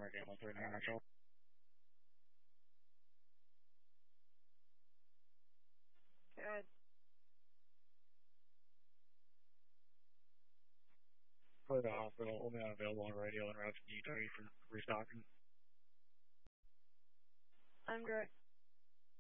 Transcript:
radio 139 Nashville. Good. For the hospital, only unavailable on radio and routes. Can you tell me for restocking? I'm direct.